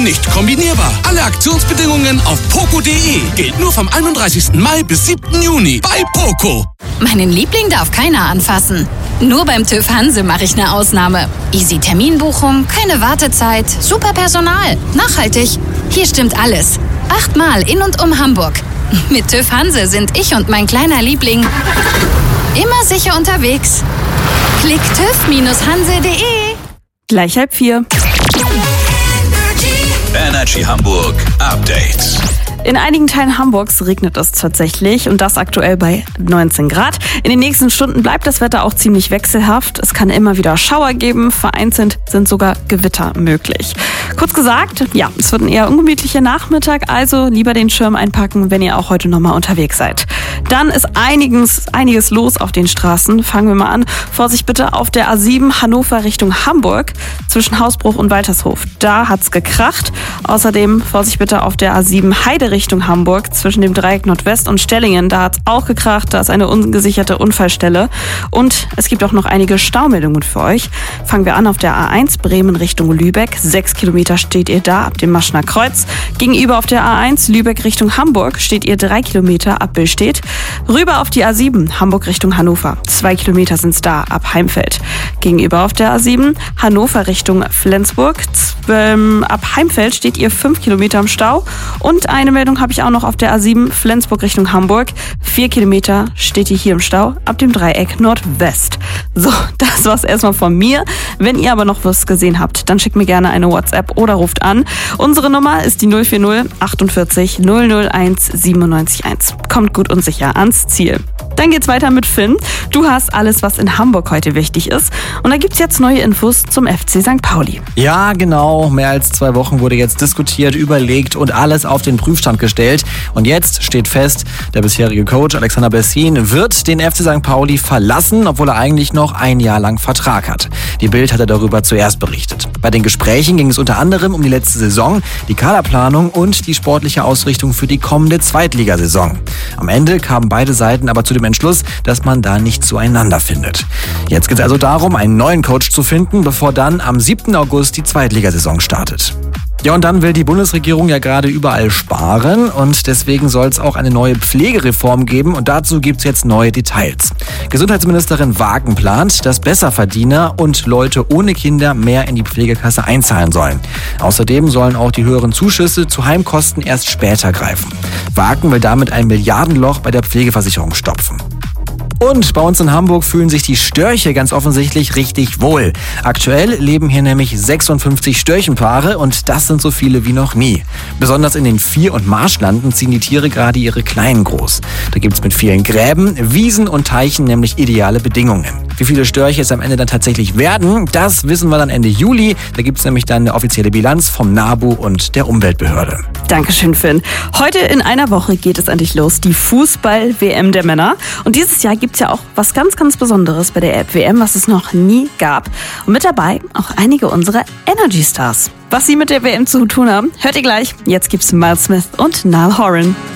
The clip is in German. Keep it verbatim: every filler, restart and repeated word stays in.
nicht kombinierbar. Alle Aktionsbedingungen auf poco punkt de. Gilt nur vom einunddreißigsten Mai bis siebten Juni bei Poco. Meinen Liebling darf keiner anfassen. Nur beim TÜV Hanse mache ich eine Ausnahme. Easy Terminbuchung, keine Wartezeit, super Personal, nachhaltig. Hier stimmt alles. Achtmal in und um Hamburg. Mit TÜV Hanse sind ich und mein kleiner Liebling immer sicher unterwegs. Klick tüv Hanse punkt de. Gleich halb vier. Energy Hamburg Update. In einigen Teilen Hamburgs regnet es tatsächlich und das aktuell bei neunzehn Grad. In den nächsten Stunden bleibt das Wetter auch ziemlich wechselhaft. Es kann immer wieder Schauer geben, vereinzelt sind sogar Gewitter möglich. Kurz gesagt, ja, es wird ein eher ungemütlicher Nachmittag, also lieber den Schirm einpacken, wenn ihr auch heute nochmal unterwegs seid. Dann ist einiges, einiges los auf den Straßen. Fangen wir mal an. Vorsicht bitte auf der A sieben Hannover Richtung Hamburg zwischen Hausbruch und Waltershof. Da hat's gekracht. Außerdem Vorsicht bitte auf der A sieben Heide Richtung Hamburg zwischen dem Dreieck Nordwest und Stellingen. Da hat's auch gekracht. Da ist eine ungesicherte Unfallstelle. Und es gibt auch noch einige Staumeldungen für euch. Fangen wir an auf der A eins Bremen Richtung Lübeck. Sechs Kilometer steht ihr da ab dem Maschner Kreuz. Gegenüber auf der A eins Lübeck Richtung Hamburg steht ihr drei Kilometer ab Billstedt. Rüber auf die A sieben Hamburg Richtung Hannover. Zwei Kilometer sind's da ab Heimfeld. Gegenüber auf der A sieben Hannover Richtung Flensburg. Ähm, ab Heimfeld steht ihr fünf Kilometer im Stau. Und eine Meldung habe ich auch noch auf der A sieben Flensburg Richtung Hamburg. Vier Kilometer steht ihr hier im Stau ab dem Dreieck Nordwest. So, das war's erstmal von mir. Wenn ihr aber noch was gesehen habt, dann schickt mir gerne eine WhatsApp oder ruft an. Unsere Nummer ist die null vier null achtundvierzig null null eins siebenundneunzig eins. Kommt gut und sicher ans Ziel. Dann geht's weiter mit Finn. Du hast alles, was in Hamburg heute wichtig ist. Und da gibt's jetzt neue Infos zum F C Sankt Pauli. Ja, genau. Mehr als zwei Wochen wurde jetzt diskutiert, überlegt und alles auf den Prüfstand gestellt. Und jetzt steht fest, der bisherige Coach Alexander Bessin wird den F C Sankt Pauli verlassen, obwohl er eigentlich noch ein Jahr lang Vertrag hat. Die Bild hatte darüber zuerst berichtet. Bei den Gesprächen ging es unter anderem um die letzte Saison, die Kaderplanung und die sportliche Ausrichtung für die kommende Zweitligasaison. Am Ende kamen beide Seiten aber zu dem Entschluss, dass man da nicht zueinander findet. Jetzt geht es also darum, einen neuen Coach zu finden, bevor dann am siebten August die Zweitligasaison startet. Ja, und dann will die Bundesregierung ja gerade überall sparen und deswegen soll es auch eine neue Pflegereform geben und dazu gibt es jetzt neue Details. Gesundheitsministerin Wagen plant, dass Besserverdiener und Leute ohne Kinder mehr in die Pflegekasse einzahlen sollen. Außerdem sollen auch die höheren Zuschüsse zu Heimkosten erst später greifen. Wagen will damit ein Milliardenloch bei der Pflegeversicherung stopfen. Und bei uns in Hamburg fühlen sich die Störche ganz offensichtlich richtig wohl. Aktuell leben hier nämlich sechsundfünfzig Störchenpaare und das sind so viele wie noch nie. Besonders in den Vier- und Marschlanden ziehen die Tiere gerade ihre Kleinen groß. Da gibt's mit vielen Gräben, Wiesen und Teichen nämlich ideale Bedingungen. Wie viele Störche es am Ende dann tatsächlich werden, das wissen wir dann Ende Juli. Da gibt's nämlich dann eine offizielle Bilanz vom NABU und der Umweltbehörde. Dankeschön, Finn. Heute in einer Woche geht es endlich los, die Fußball-W M der Männer. Und dieses Jahr gibt's ja auch was ganz, ganz Besonderes bei der W M, was es noch nie gab. Und mit dabei auch einige unserer Energy Stars. Was sie mit der W M zu tun haben, hört ihr gleich. Jetzt gibt's Miles Smith und Niall Horan.